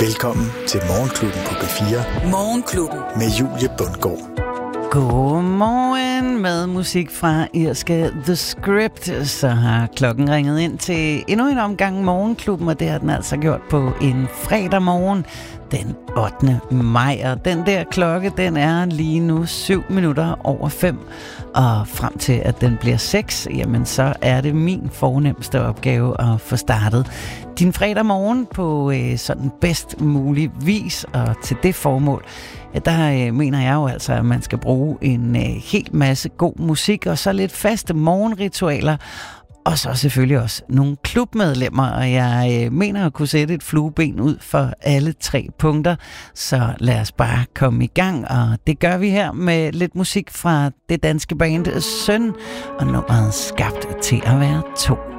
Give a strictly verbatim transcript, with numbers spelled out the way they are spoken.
Velkommen til Morgenklubben på B fire. Morgenklubben. Med Julie Bundgaard. Godmorgen med musik fra irske The Script. Så har klokken ringet ind til endnu en omgang Morgenklubben, og det har den altså gjort på en fredag morgen den ottende maj. Og den der klokke, den er lige nu syv minutter over fem. Og frem til at den bliver seks, jamen så er det min fornemste opgave at få startet din fredag morgen på øh, sådan bedst mulig vis. Og til det formål, ja, der øh, mener jeg jo altså, at man skal bruge en øh, hel masse god musik og så lidt faste morgenritualer. Og så selvfølgelig også nogle klubmedlemmer, og jeg øh, mener at kunne sætte et flueben ud for alle tre punkter. Så lad os bare komme i gang, og det gør vi her med lidt musik fra det danske band Søn, og nummeret Skabt til at være to.